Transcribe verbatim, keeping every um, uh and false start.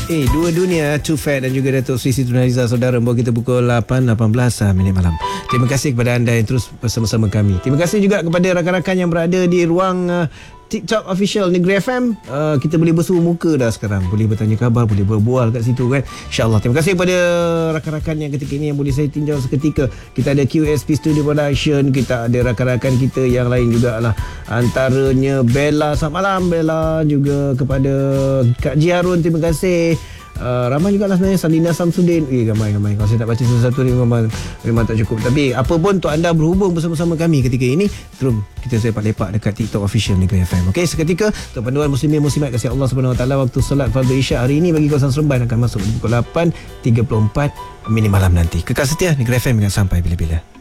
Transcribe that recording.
Eh, dua dunia, Too Fat dan juga Datuk Sri Siti Nurhaliza, saudara, membawa kita pukul lapan lapan belas minit malam. Terima kasih kepada anda yang terus bersama-sama kami. Terima kasih juga kepada rakan-rakan yang berada di ruang uh, TikTok official Negeri F M. uh, Kita boleh bersuhu muka dah sekarang. Boleh bertanya khabar, boleh berbual kat situ kan, InsyaAllah. Terima kasih kepada rakan-rakan yang ketika ini yang boleh saya tinjau seketika. Kita ada Q S P Studio Production, kita ada rakan-rakan kita yang lain juga lah. Antaranya Bella, selamat malam Bella. Juga kepada Kak Ji Harun, terima kasih. Uh, ramai juga lah sebenarnya. Salina Samsudin, eh ramai-ramai. Kalau saya tak baca satu-satu ni memang, memang tak cukup. Tapi apa pun, untuk anda berhubung bersama-sama kami ketika ini, terus kita sepak-lepak dekat TikTok official Negeri F M. Okey, seketika untuk panduan muslimin muslimat kasih Allah Subhanahu Wa Taala, waktu solat fardu Isyak hari ini bagi kawasan Seremban akan masuk pukul lapan tiga puluh empat minit malam nanti. Kekal setia Negeri F M dengan sampai bila-bila.